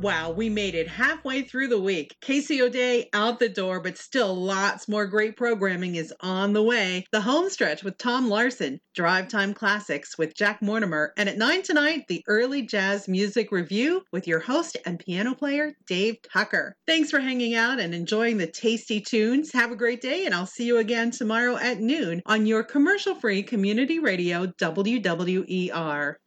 Wow, we made it halfway through the week. Casey O'Day out the door, but still lots more great programming is on the way. The Home Stretch with Tom Larson, Drive Time Classics with Jack Mortimer, and at 9 tonight, the Early Jazz Music Review with your host and piano player, Dave Tucker. Thanks for hanging out and enjoying the tasty tunes. Have a great day, and I'll see you again tomorrow at noon on your commercial-free community radio, WWER.